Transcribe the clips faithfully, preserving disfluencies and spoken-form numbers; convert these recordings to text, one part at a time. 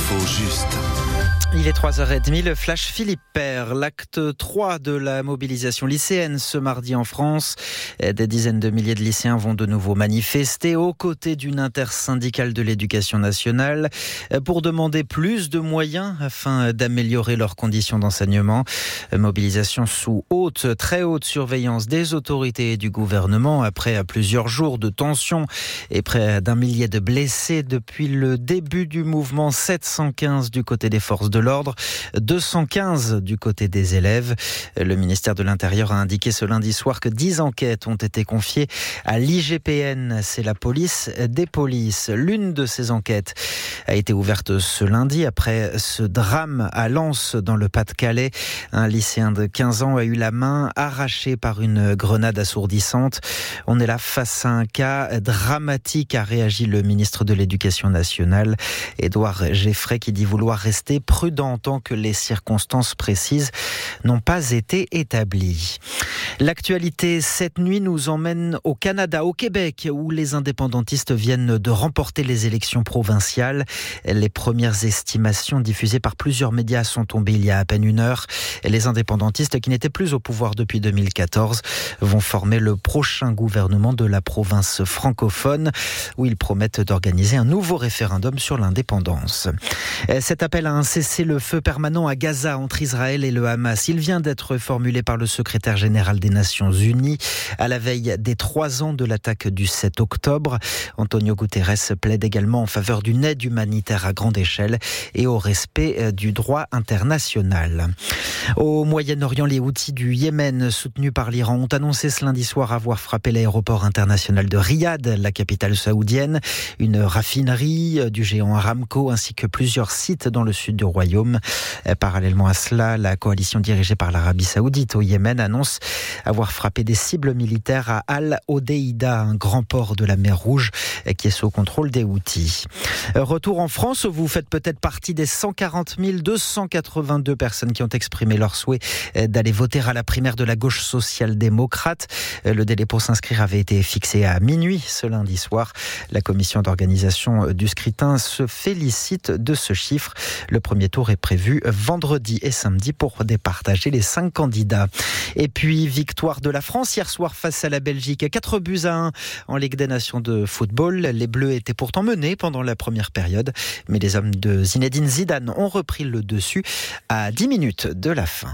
L'info juste. Il est trois heures trente, le flash Philippe Père. L'acte trois de la mobilisation lycéenne ce mardi en France. Des dizaines de milliers de lycéens vont de nouveau manifester aux côtés d'une intersyndicale de l'éducation nationale pour demander plus de moyens afin d'améliorer leurs conditions d'enseignement. Mobilisation sous haute, très haute surveillance des autorités et du gouvernement après plusieurs jours de tension et près d'un millier de blessés depuis le début du mouvement. Sept cent quinze du côté des forces de l'ordre, deux cent quinze du côté des élèves. Le ministère de l'Intérieur a indiqué ce lundi soir que dix enquêtes ont été confiées à l'I G P N, c'est la police des polices. L'une de ces enquêtes a été ouverte ce lundi après ce drame à Lens dans le Pas-de-Calais. Un lycéen de quinze ans a eu la main arrachée par une grenade assourdissante. On est là face à un cas dramatique, a réagi le ministre de l'Éducation nationale, Édouard Geffray, qui dit vouloir rester prudent tant que les circonstances précises n'ont pas été établies. L'actualité cette nuit nous emmène au Canada, au Québec, où les indépendantistes viennent de remporter les élections provinciales. Les premières estimations diffusées par plusieurs médias sont tombées il y a à peine une heure. Les indépendantistes, qui n'étaient plus au pouvoir depuis deux mille quatorze, vont former le prochain gouvernement de la province francophone, où ils promettent d'organiser un nouveau référendum sur l'indépendance. Cet appel à un cessez-le-feu permanent à Gaza entre Israël et le Hamas, il vient d'être formulé par le secrétaire général des Nations Unies à la veille des trois ans de l'attaque du sept octobre. Antonio Guterres plaide également en faveur d'une aide humanitaire à grande échelle et au respect du droit international. Au Moyen-Orient, les Houthis du Yémen, soutenus par l'Iran, ont annoncé ce lundi soir avoir frappé l'aéroport international de Riyad, la capitale saoudienne, une raffinerie du géant Aramco ainsi que plusieurs sites dans le sud du royaume. Parallèlement à cela, la coalition dirigée par l'Arabie saoudite au Yémen annonce avoir frappé des cibles militaires à Al-Hodeïda, un grand port de la mer Rouge qui est sous contrôle des Houthis. Retour en France, vous faites peut-être partie des cent quarante mille deux cent quatre-vingt-deux personnes qui ont exprimé leur souhait d'aller voter à la primaire de la gauche social-démocrate. Le délai pour s'inscrire avait été fixé à minuit ce lundi soir. La commission d'organisation du scrutin se félicite de ce chiffre. Le premier tour est prévu vendredi et samedi pour départager les cinq candidats. Et puis, victoire de la France hier soir face à la Belgique. quatre buts à un en Ligue des Nations de football. Les Bleus étaient pourtant menés pendant la première période, mais les hommes de Zinedine Zidane ont repris le dessus à dix minutes de la fin.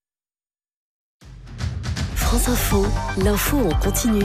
France Info, l'info en continu.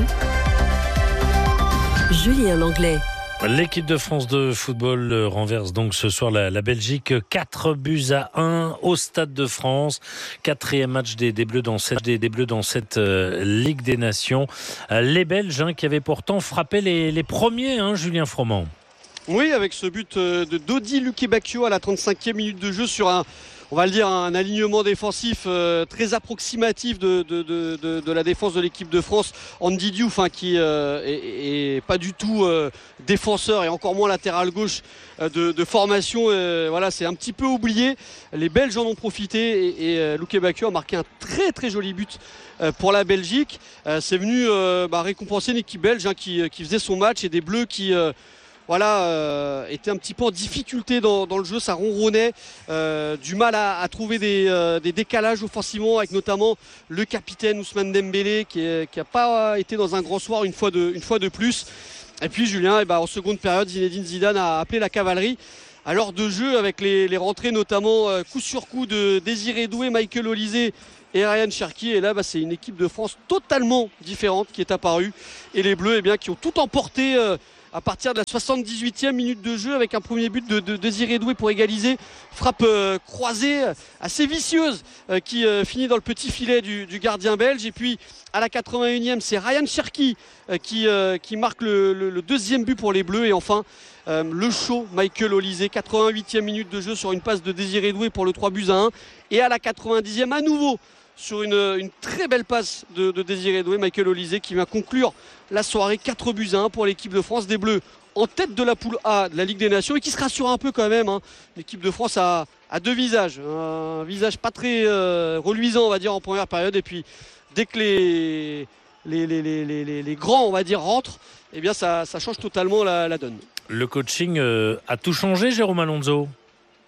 Julien Langlais. L'équipe de France de football renverse donc ce soir la, la Belgique quatre buts à un au Stade de France. Quatrième match des, des Bleus dans cette, des, des Bleus dans cette euh, Ligue des Nations. Euh, les Belges hein, qui avaient pourtant frappé les, les premiers, hein, Julien Froment. Oui, avec ce but de Dodi Lukebakio à la trente-cinquième minute de jeu sur un, on va le dire, un alignement défensif euh, très approximatif de, de, de, de, de la défense de l'équipe de France. Andy Diouf, hein, qui euh, est, est pas du tout euh, défenseur et encore moins latéral gauche euh, de, de formation. Euh, voilà, c'est un petit peu oublié. Les Belges en ont profité et, et euh, Lukebakio a marqué un très très joli but euh, pour la Belgique. Euh, c'est venu euh, bah, récompenser une équipe belge hein, qui, qui faisait son match et des Bleus qui... Euh, Voilà, euh, était un petit peu en difficulté dans, dans le jeu, ça ronronnait, euh, du mal à, à trouver des, euh, des décalages offensivement avec notamment le capitaine Ousmane Dembélé qui n'a pas été dans un grand soir une fois de, une fois de plus. Et puis Julien, et ben, en seconde période, Zinedine Zidane a appelé la cavalerie à l'heure de jeu avec les, les rentrées notamment euh, coup sur coup de Désiré Doué, Michael Olysée et Ryan Cherki. Et là, bah, c'est une équipe de France totalement différente qui est apparue. Et les Bleus, eh bien, qui ont tout emporté euh, à partir de la soixante-dix-huitième minute de jeu avec un premier but de, de Désiré Doué pour égaliser. Frappe euh, croisée assez vicieuse euh, qui euh, finit dans le petit filet du, du gardien belge. Et puis à la quatre-vingt-unième, c'est Ryan Cherki euh, qui, euh, qui marque le, le, le deuxième but pour les Bleus. Et enfin, euh, le show Michael Olysée, quatre-vingt-huitième minute de jeu sur une passe de Désiré Doué pour le trois buts à un. Et à la quatre-vingt-dixième, à nouveau, sur une, une très belle passe de, de Désiré Doué, Michael Olysée qui vient conclure la soirée, quatre buts à un pour l'équipe de France, des Bleus en tête de la poule A de la Ligue des Nations et qui se rassure un peu quand même. Hein. L'équipe de France a, a deux visages, un visage pas très euh, reluisant on va dire en première période et puis dès que les, les, les, les, les, les grands on va dire rentrent, eh bien ça, ça change totalement la, la donne. Le coaching euh, a tout changé, Jérôme Alonso?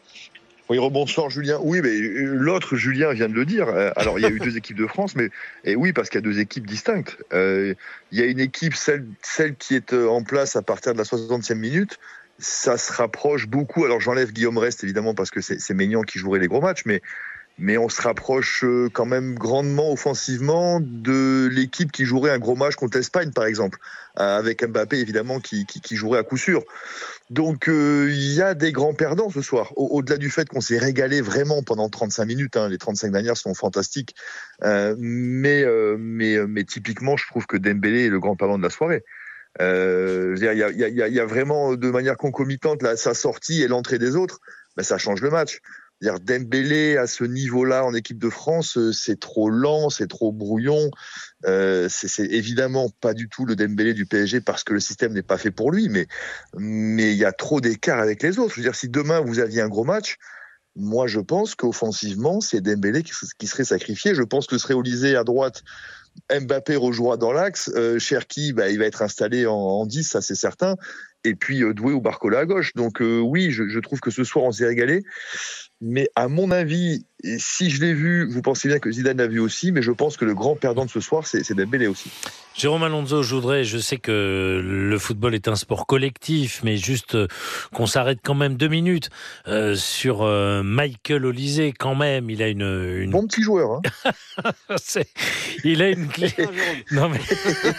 Oui, rebonsoir Julien. Oui, mais l'autre Julien vient de le dire. Alors, il y a eu deux équipes de France, mais et oui, parce qu'il y a deux équipes distinctes. Euh, il y a une équipe, celle, celle qui est en place à partir de la soixantième minute. Ça se rapproche beaucoup. Alors, j'enlève Guillaume Rest, évidemment, parce que c'est, c'est Maignan qui jouerait les gros matchs, mais, mais on se rapproche quand même grandement offensivement de l'équipe qui jouerait un gros match contre l'Espagne, par exemple, avec Mbappé, évidemment, qui, qui, qui jouerait à coup sûr. Donc, euh, il y a des grands perdants ce soir. Au- au-delà du fait qu'on s'est régalé vraiment pendant trente-cinq minutes, hein, les trente-cinq dernières sont fantastiques. Euh, mais, euh, mais, mais typiquement, je trouve que Dembélé est le grand perdant de la soirée. Euh, je veux dire, il y a, il y a, il y a vraiment de manière concomitante là, sa sortie et l'entrée des autres, ben, ça change le match. C'est-à-dire Dembélé à ce niveau-là en équipe de France, c'est trop lent, c'est trop brouillon. Euh, c'est, c'est évidemment pas du tout le Dembélé du P S G parce que le système n'est pas fait pour lui, mais mais il y a trop d'écart avec les autres. Je veux dire, si demain vous aviez un gros match, moi je pense qu'offensivement c'est Dembélé qui, qui serait sacrifié. Je pense que serait Olysée à droite, Mbappé rejouera dans l'axe, euh, Cherki, bah, il va être installé en, en dix, ça c'est certain. Et puis euh, Doué ou Barcola à gauche. Donc euh, oui, je, je trouve que ce soir on s'est régalé. Mais à mon avis, et si je l'ai vu, vous pensez bien que Zidane l'a vu aussi, mais je pense que le grand perdant de ce soir, c'est, c'est Dembélé aussi. Jérôme Alonso, je voudrais, je sais que le football est un sport collectif, mais juste euh, qu'on s'arrête quand même deux minutes euh, sur euh, Michael Olysée. Quand même, il a une, une... Bon petit joueur, hein. c'est... il a une clé. non mais,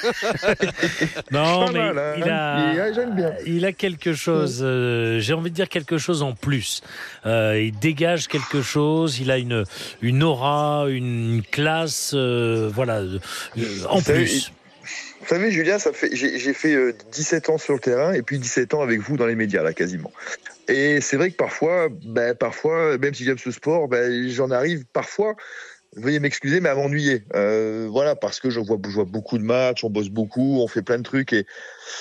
non, mais mal, hein. il a, il, j'aime bien. il a quelque chose. Euh, j'ai envie de dire quelque chose en plus. Euh, il dégage quelque chose. Il a une une aura, une classe. Euh, voilà, euh, en savez, plus. Vous savez, Julien, ça fait, j'ai, j'ai fait euh, dix-sept ans sur le terrain et puis dix-sept ans avec vous dans les médias, là, quasiment. Et c'est vrai que parfois, ben, parfois, même si j'aime ce sport, ben, j'en arrive parfois, veuillez m'excuser, mais à m'ennuyer. Euh, voilà, parce que je vois, je vois beaucoup de matchs, on bosse beaucoup, on fait plein de trucs et,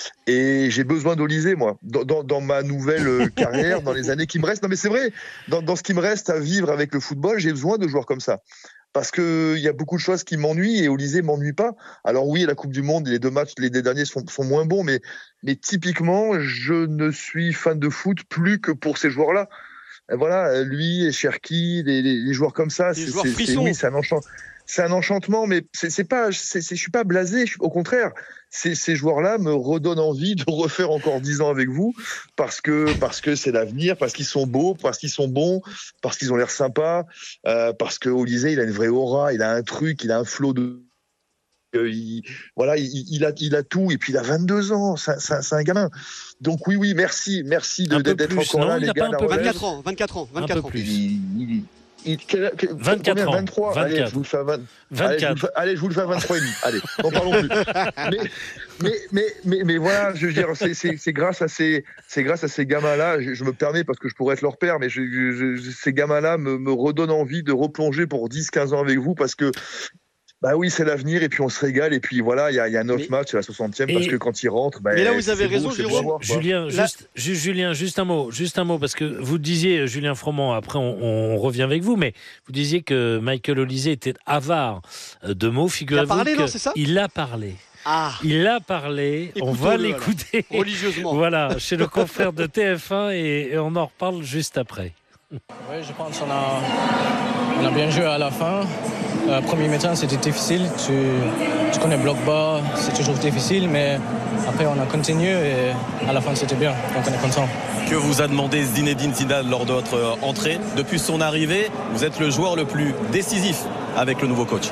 et j'ai besoin d'Olysée, moi, dans, dans, dans ma nouvelle carrière, dans les années qui me restent. Non, mais c'est vrai, dans, dans ce qui me reste à vivre avec le football, j'ai besoin de joueurs comme ça. Parce qu'il y a beaucoup de choses qui m'ennuient et Olysée ne m'ennuie pas. Alors oui, la Coupe du Monde, les deux matchs, les deux derniers sont, sont moins bons, mais, mais typiquement, je ne suis fan de foot plus que pour ces joueurs-là. Et voilà, lui et Cherki, les, les, les joueurs comme ça, les c'est, joueurs c'est, frissons. c'est, oui, c'est un enchantement. C'est un enchantement, mais c'est, c'est pas, c'est, c'est, je suis pas blasé. Je, au contraire, ces, ces joueurs-là me redonnent envie de refaire encore dix ans avec vous, parce que parce que c'est l'avenir, parce qu'ils sont beaux, parce qu'ils sont bons, parce qu'ils ont l'air sympas, euh, parce que Olysée, il a une vraie aura, il a un truc, il a un flot de euh, il, voilà, il, il a il a tout, et puis il a vingt-deux ans, c'est, c'est, c'est un gamin. Donc oui, oui, merci, merci de, d'être plus, encore non, là, les gars. vingt-quatre ans, vingt-quatre ans, vingt-quatre ans. Plus. Il, il, il, quel, quel, vingt-quatre combien, ans. vingt-trois vingt-quatre. Allez, je vous le fais à vingt. vingt-quatre. Allez, je vous le fais, allez, je vous le fais à vingt-trois et demi. Allez, n'en parlons plus. Mais, mais, mais, mais, mais voilà, je veux dire, c'est, c'est, c'est grâce à ces, c'est grâce à ces gamins-là, je, je me permets parce que je pourrais être leur père, mais je, je, je, ces gamins-là me, me redonnent envie de replonger pour dix, quinze ans avec vous parce que bah oui, c'est l'avenir, et puis on se régale, et puis voilà, il y a, y a neuf mais... matchs, c'est la soixantième, parce que quand ils rentrent, bah, mais là vous avez raison, beau, Jérôme. Voir, Julien, là... juste, juste, Julien, juste un mot, juste un mot, parce que vous disiez, Julien Froment, après on, on revient avec vous, mais vous disiez que Michael Olysée était avare de mots, figurez-vous. Il a parlé, que non, c'est ça ? Il a parlé. Ah. Il a parlé, on va l'écouter alors, religieusement. Voilà, chez le confrère de T F un, et, et on en reparle juste après. Oui, je pense qu'on a, on a bien joué à la fin. Euh, premier mi-temps, c'était difficile. Tu, tu connais bloc bas, c'est toujours difficile, mais après, on a continué et à la fin, c'était bien. Donc, on est content. Que vous a demandé Zinedine Zidane lors de votre entrée ? Depuis son arrivée, vous êtes le joueur le plus décisif avec le nouveau coach.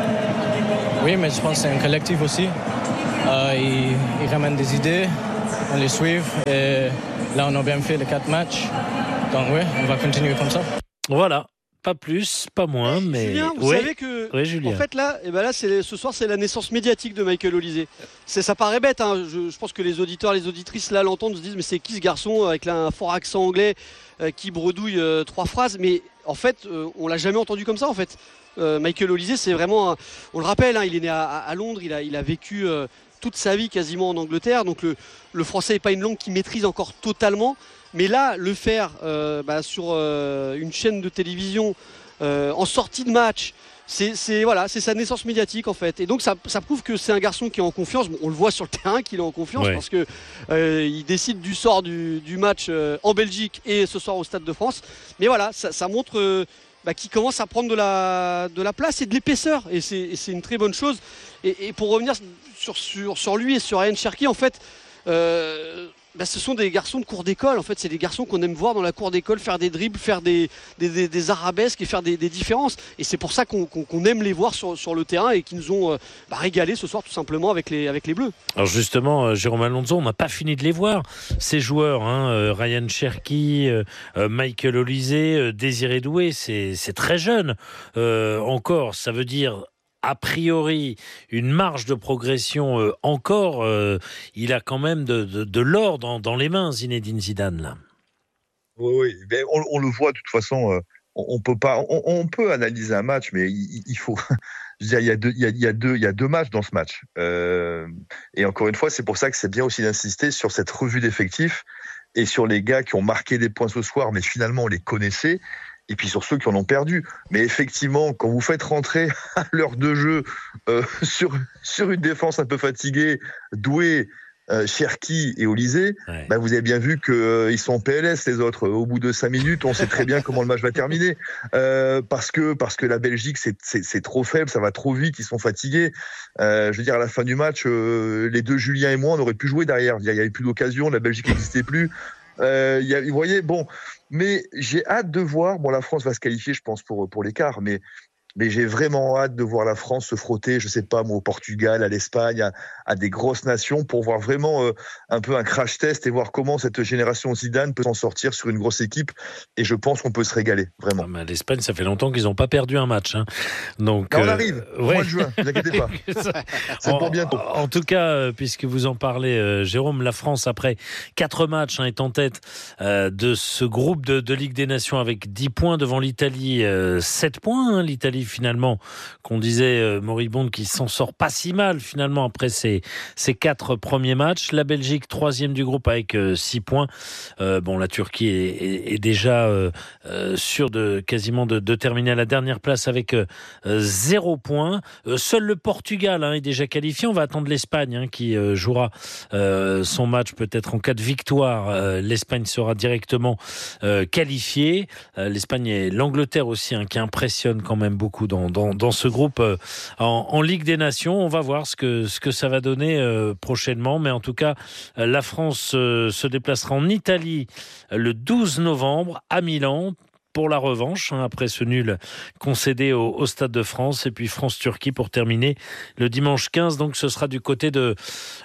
Oui, mais je pense que c'est un collectif aussi. Euh, il, il ramène des idées, on les suit. Et là, on a bien fait les quatre matchs. Donc oui, on va continuer comme ça. Voilà. Pas plus, pas moins, mais... Julien, vous ouais. savez que, ouais, Julien. en fait là, et ben là c'est, ce soir c'est la naissance médiatique de Michael Olysée. C'est, ça paraît bête, hein. je, je pense que les auditeurs, les auditrices là l'entendent, se disent mais c'est qui ce garçon avec là, un fort accent anglais euh, qui bredouille euh, trois phrases, mais en fait euh, on l'a jamais entendu comme ça en fait. Euh, Michael Olysée c'est vraiment, un, on le rappelle, hein, il est né à, à Londres, il a, il a vécu euh, toute sa vie quasiment en Angleterre, donc le, le français n'est pas une langue qu'il maîtrise encore totalement, mais là le faire euh, bah, sur euh, une chaîne de télévision, Euh, en sortie de match, c'est, c'est, voilà, c'est sa naissance médiatique en fait. Et donc ça, ça prouve que c'est un garçon qui est en confiance. Bon, on le voit sur le terrain qu'il est en confiance ouais. parce que euh, il décide du sort du, du match euh, en Belgique et ce soir au Stade de France. Mais voilà, ça, ça montre euh, bah, qu'il commence à prendre de la, de la place et de l'épaisseur. Et c'est, et c'est une très bonne chose. Et, et pour revenir sur, sur, sur lui et sur Ryan Cherki, en fait, euh, bah, ce sont des garçons de cour d'école. En fait, c'est des garçons qu'on aime voir dans la cour d'école faire des dribbles, faire des, des, des, des arabesques et faire des, des différences. Et c'est pour ça qu'on, qu'on, qu'on aime les voir sur, sur le terrain et qui nous ont euh, bah, régalé ce soir tout simplement avec les, avec les Bleus. Alors justement, euh, Jérôme Alonso, on n'a pas fini de les voir. Ces joueurs, hein, euh, Ryan Cherki, euh, euh, Michael Olise, euh, Désiré Doué, c'est, c'est très jeune euh, encore. Ça veut dire a priori une marge de progression euh, encore, euh, il a quand même de, de, de l'or dans, dans les mains, Zinedine Zidane. Là. Oui, oui. Mais on, on le voit de toute façon, euh, on, on peut pas, on, on peut analyser un match, mais il, il faut. Je veux dire, il y a deux, il y a, il y a deux, il y a deux matchs dans ce match. Euh, et encore une fois, c'est pour ça que c'est bien aussi d'insister sur cette revue d'effectifs et sur les gars qui ont marqué des points ce soir, mais finalement on les connaissait. Et puis sur ceux qui en ont perdu. Mais effectivement, quand vous faites rentrer à l'heure de jeu euh, sur, sur une défense un peu fatiguée, Doué, euh, Cherki et Olise, ouais. bah vous avez bien vu qu'ils euh, sont en P L S les autres. Au bout de cinq minutes, on sait très bien comment le match va terminer. Euh, parce, que, parce que la Belgique, c'est, c'est, c'est trop faible, ça va trop vite, ils sont fatigués. Euh, je veux dire, à la fin du match, euh, les deux, Julien et moi, on aurait pu jouer derrière. Il n'y avait plus d'occasion, la Belgique n'existait plus. Euh, y a, vous voyez, bon, mais j'ai hâte de voir. Bon, la France va se qualifier, je pense, pour pour l'écart, mais mais j'ai vraiment hâte de voir la France se frotter, je sais pas moi, au Portugal, à l'Espagne, à, à des grosses nations, pour voir vraiment euh, un peu un crash test et voir comment cette génération Zidane peut s'en sortir sur une grosse équipe. Et je pense qu'on peut se régaler, vraiment. Ah, mais l'Espagne, ça fait longtemps qu'ils n'ont pas perdu un match. Hein. Donc, Là, on euh, arrive, ouais. mois de juin, ne vous inquiétez pas. C'est en, pour bientôt. En tout cas, puisque vous en parlez, euh, Jérôme, la France, après quatre matchs, hein, est en tête euh, de ce groupe de, de Ligue des Nations avec dix points devant l'Italie, euh, sept points. Hein, L'Italie, finalement, qu'on disait euh, moribonde, qui s'en sort pas si mal finalement après ces, ces quatre premiers matchs. La Belgique, troisième du groupe avec euh, six points. Euh, bon, la Turquie est, est, est déjà euh, euh, sûre de quasiment de, de terminer à la dernière place avec euh, zéro point. Euh, seul le Portugal hein, est déjà qualifié. On va attendre l'Espagne hein, qui euh, jouera euh, son match peut-être en cas de victoire. Euh, L'Espagne sera directement euh, qualifiée. Euh, L'Espagne et l'Angleterre aussi hein, qui impressionnent quand même beaucoup Dans, dans, dans ce groupe euh, en, en Ligue des Nations. On va voir ce que, ce que ça va donner euh, prochainement. Mais en tout cas, euh, la France euh, se déplacera en Italie euh, le douze novembre à Milan pour la revanche, hein, après ce nul concédé au, au Stade de France. Et puis France-Turquie pour terminer le dimanche quinze. Donc ce sera du côté de,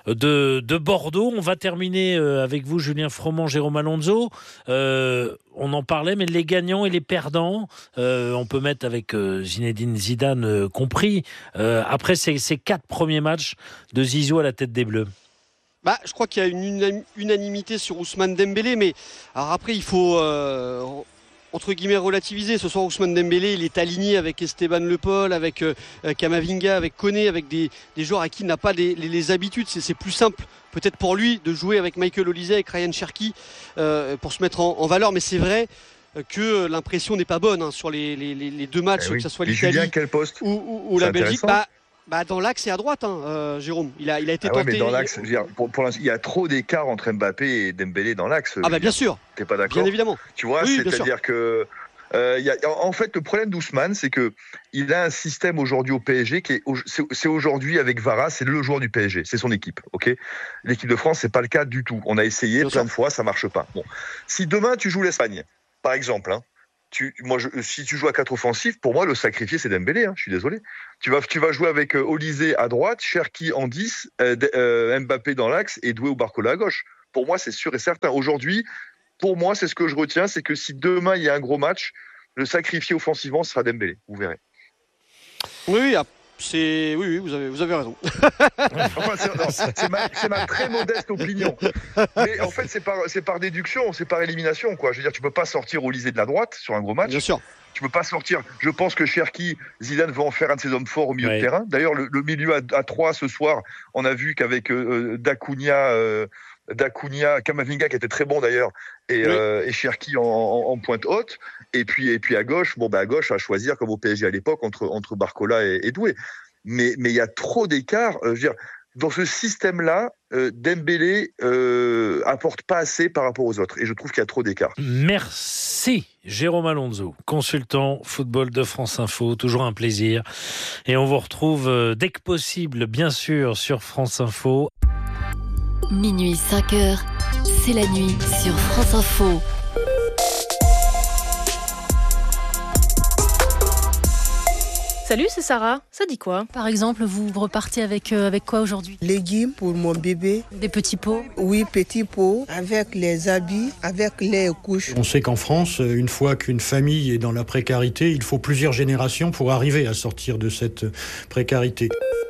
de, de Bordeaux. On va terminer euh, avec vous, Julien Froment, Jérôme Alonso. Euh, on en parlait, mais les gagnants et les perdants, euh, on peut mettre avec euh, Zinedine Zidane euh, compris. Euh, après ces, ces quatre premiers matchs de Zizou à la tête des Bleus. Bah, je crois qu'il y a une unanimité sur Ousmane Dembélé, mais alors après il faut euh, entre guillemets relativiser. Ce soir, Ousmane Dembélé, il est aligné avec Esteban Le Paul, avec euh, Camavinga, avec Koné, avec des, des joueurs à qui il n'a pas les, les, les habitudes. C'est, c'est plus simple peut-être pour lui de jouer avec Michael Olise, avec Ryan Cherki euh, pour se mettre en, en valeur, mais c'est vrai que l'impression n'est pas bonne hein, sur les, les, les deux matchs, eh oui. que ce soit l'Italie Julien, quel poste ou, ou, ou la Belgique. Bah, Bah dans l'axe et à droite, hein, euh, Jérôme. Il a, il a été ah ouais, tenté. Mais dans l'axe, je veux dire, pour, pour il y a trop d'écart entre Mbappé et Dembélé dans l'axe. Ah bah bien sûr. T'es pas d'accord ? Bien évidemment. Tu vois, oui, c'est-à-dire que euh, y a, en fait, le problème d'Ousmane, c'est que il a un système aujourd'hui au P S G qui est, c'est, c'est aujourd'hui avec Vara, c'est le joueur du P S G, c'est son équipe. Ok. L'équipe de France, c'est pas le cas du tout. On a essayé bien plein sûr. de fois, ça marche pas. Bon, si demain tu joues l'Espagne, par exemple, hein. Tu, moi, je, si tu joues à quatre offensifs, pour moi, le sacrifié, c'est Dembélé. Hein, je suis désolé. Tu vas, tu vas jouer avec euh, Olise à droite, Cherki en dix, euh, euh, Mbappé dans l'axe et Doué ou Barcola à gauche. Pour moi, c'est sûr et certain. Aujourd'hui, pour moi, c'est ce que je retiens, c'est que si demain, il y a un gros match, le sacrifié offensivement sera Dembélé. Vous verrez. Oui, c'est... oui, oui, vous avez, vous avez raison. Enfin, c'est, non, c'est, ma, c'est ma très modeste opinion. Mais en fait, c'est par, c'est par déduction, c'est par élimination, quoi. Je veux dire, tu peux pas sortir Olise de la droite sur un gros match. Bien sûr. Tu peux pas sortir. Je pense que Cherki, Zidane va en faire un de ses hommes forts au milieu ouais. de terrain. D'ailleurs, le, le milieu à, à trois ce soir, on a vu qu'avec euh, Dacunia, euh, d'Acuna, Camavinga qui était très bon d'ailleurs, et, oui. euh, et Cherki en, en, en pointe haute. Et puis, et puis à gauche, bon, bah à gauche, à choisir comme au P S G à l'époque entre, entre Barcola et, et Doué. Mais il y a trop d'écart. Euh, je veux dire, dans ce système-là, euh, Dembélé euh, apporte pas assez par rapport aux autres. Et je trouve qu'il y a trop d'écart. Merci Jérôme Alonso, consultant football de France Info. Toujours un plaisir. Et on vous retrouve euh, dès que possible, bien sûr, sur France Info. Minuit cinq heures, c'est la nuit sur France Info. Salut, c'est Sarah. Ça dit quoi ? Par exemple, vous repartez avec, euh, avec quoi aujourd'hui ? Légumes pour mon bébé. Des petits pots ? Oui, petits pots, avec les habits, avec les couches. On sait qu'en France, une fois qu'une famille est dans la précarité, il faut plusieurs générations pour arriver à sortir de cette précarité.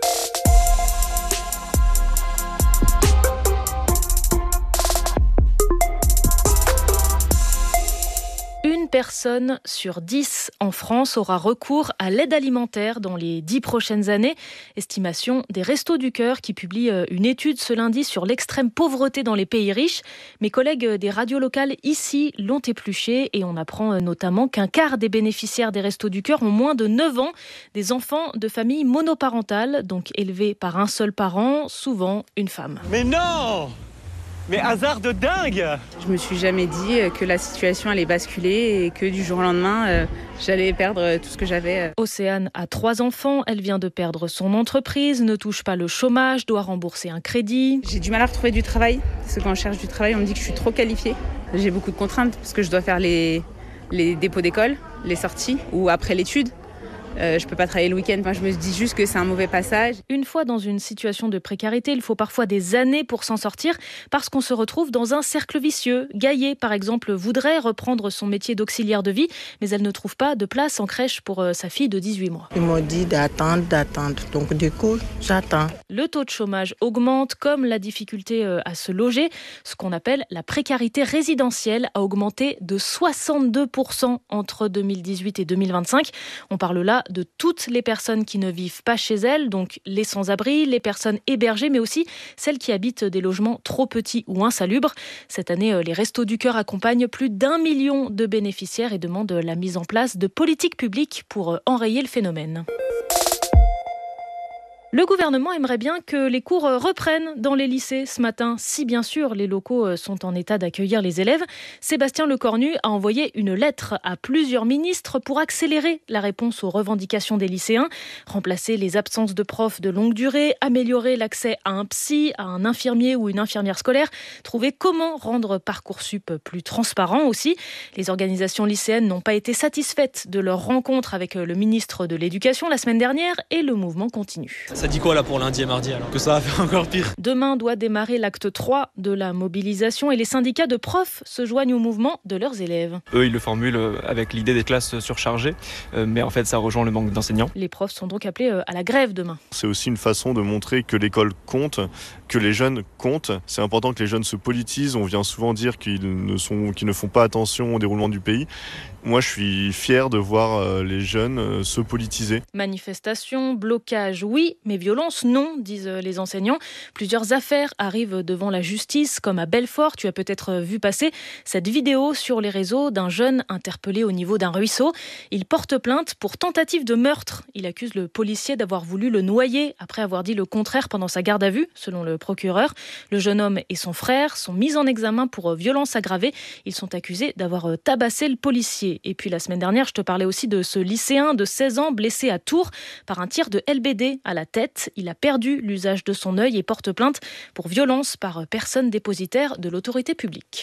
Personne sur dix en France aura recours à l'aide alimentaire dans les dix prochaines années. Estimation des Restos du Cœur qui publie une étude ce lundi sur l'extrême pauvreté dans les pays riches. Mes collègues des radios locales ici l'ont épluché et on apprend notamment qu'un quart des bénéficiaires des Restos du Cœur ont moins de neuf ans, des enfants de familles monoparentales, donc élevés par un seul parent, souvent une femme. Mais non ! Mais hasard de dingue ! Je me suis jamais dit que la situation allait basculer et que du jour au lendemain, euh, j'allais perdre tout ce que j'avais. Océane a trois enfants, elle vient de perdre son entreprise, ne touche pas le chômage, doit rembourser un crédit. J'ai du mal à retrouver du travail, parce que quand je cherche du travail, on me dit que je suis trop qualifiée. J'ai beaucoup de contraintes, parce que je dois faire les, les dépôts d'école, les sorties, ou après l'étude. Euh, je peux pas travailler le week-end, enfin, je me dis juste que c'est un mauvais passage. Une fois dans une situation de précarité, il faut parfois des années pour s'en sortir parce qu'on se retrouve dans un cercle vicieux. Gaillet, par exemple, voudrait reprendre son métier d'auxiliaire de vie, mais elle ne trouve pas de place en crèche pour euh, sa fille de dix-huit mois. Ils m'ont dit d'attendre, d'attendre, donc du coup, j'attends. Le taux de chômage augmente, comme la difficulté euh, à se loger. Ce qu'on appelle la précarité résidentielle a augmenté de soixante-deux pour cent entre deux mille dix-huit et deux mille vingt-cinq. On parle là de toutes les personnes qui ne vivent pas chez elles, donc les sans-abri, les personnes hébergées, mais aussi celles qui habitent des logements trop petits ou insalubres. Cette année, les Restos du Cœur accompagnent plus d'un million de bénéficiaires et demandent la mise en place de politiques publiques pour enrayer le phénomène. Le gouvernement aimerait bien que les cours reprennent dans les lycées ce matin, si bien sûr les locaux sont en état d'accueillir les élèves. Sébastien Lecornu a envoyé une lettre à plusieurs ministres pour accélérer la réponse aux revendications des lycéens, remplacer les absences de profs de longue durée, améliorer l'accès à un psy, à un infirmier ou une infirmière scolaire, trouver comment rendre Parcoursup plus transparent aussi. Les organisations lycéennes n'ont pas été satisfaites de leur rencontre avec le ministre de l'Éducation la semaine dernière et le mouvement continue. Ça dit quoi là pour lundi et mardi alors ? Que ça va faire encore pire. Demain doit démarrer l'acte trois de la mobilisation et les syndicats de profs se joignent au mouvement de leurs élèves. Eux, ils le formulent avec l'idée des classes surchargées, mais en fait ça rejoint le manque d'enseignants. Les profs sont donc appelés à la grève demain. C'est aussi une façon de montrer que l'école compte, que les jeunes comptent. C'est important que les jeunes se politisent. On vient souvent dire qu'ils ne, sont, qu'ils ne font pas attention au déroulement du pays. Moi, je suis fier de voir les jeunes se politiser. Manifestation, blocage, oui, mais violence, non, disent les enseignants. Plusieurs affaires arrivent devant la justice, comme à Belfort. Tu as peut-être vu passer cette vidéo sur les réseaux d'un jeune interpellé au niveau d'un ruisseau. Il porte plainte pour tentative de meurtre. Il accuse le policier d'avoir voulu le noyer après avoir dit le contraire pendant sa garde à vue, selon le procureur. Le jeune homme et son frère sont mis en examen pour violence aggravée. Ils sont accusés d'avoir tabassé le policier. Et puis la semaine dernière, je te parlais aussi de ce lycéen de seize ans blessé à Tours par un tir de L B D à la tête. Il a perdu l'usage de son œil et porte plainte pour violence par personne dépositaire de l'autorité publique.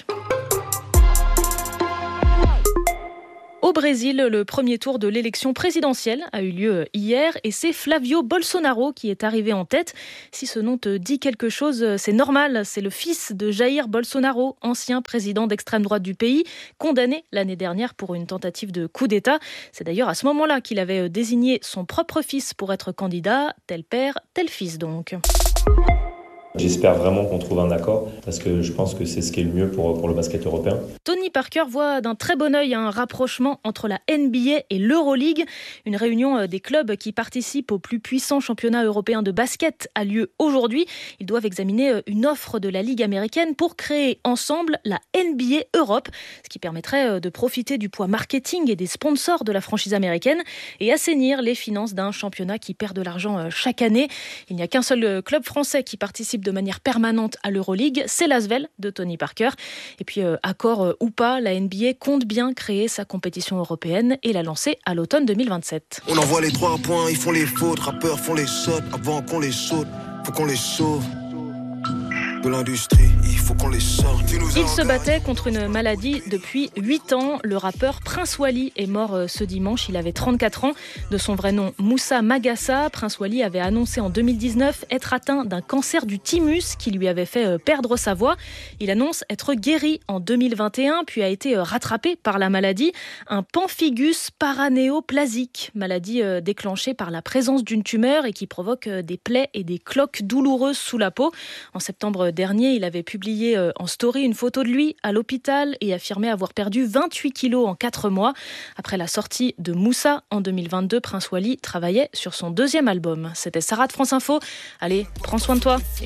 Au Brésil, le premier tour de l'élection présidentielle a eu lieu hier et c'est Flavio Bolsonaro qui est arrivé en tête. Si ce nom te dit quelque chose, c'est normal. C'est le fils de Jair Bolsonaro, ancien président d'extrême droite du pays, condamné l'année dernière pour une tentative de coup d'État. C'est d'ailleurs à ce moment-là qu'il avait désigné son propre fils pour être candidat. Tel père, tel fils donc. J'espère vraiment qu'on trouve un accord parce que je pense que c'est ce qui est le mieux pour, pour le basket européen. Tony Parker voit d'un très bon œil un rapprochement entre la N B A et l'Euroleague. Une réunion des clubs qui participent au plus puissant championnat européen de basket a lieu aujourd'hui. Ils doivent examiner une offre de la Ligue américaine pour créer ensemble la N B A Europe, ce qui permettrait de profiter du poids marketing et des sponsors de la franchise américaine et assainir les finances d'un championnat qui perd de l'argent chaque année. Il n'y a qu'un seul club français qui participe de manière permanente à l'Euroleague, c'est l'Asvel de Tony Parker. Et puis, euh, accord euh, ou pas, la N B A compte bien créer sa compétition européenne et la lancer à l'automne deux mille vingt-sept. On envoie les trois points, ils font les fautes, rappeurs font les sautes, avant qu'on les saute, faut qu'on les sauve. De l'industrie, il faut qu'on les sorte. Il se battait contre une maladie depuis huit ans. Le rappeur Prince Wally est mort ce dimanche. Il avait trente-quatre ans. De son vrai nom, Moussa Magassa, Prince Wally avait annoncé en deux mille dix-neuf être atteint d'un cancer du thymus qui lui avait fait perdre sa voix. Il annonce être guéri en deux mille vingt et un, puis a été rattrapé par la maladie, un pemphigus paranéoplasique, maladie déclenchée par la présence d'une tumeur et qui provoque des plaies et des cloques douloureuses sous la peau. En septembre dernier, il avait publié en story une photo de lui à l'hôpital et affirmait avoir perdu vingt-huit kilos en quatre mois. Après la sortie de Moussa en deux mille vingt-deux, Prince Wally travaillait sur son deuxième album. C'était Sarah de France Info. Allez, prends soin de toi.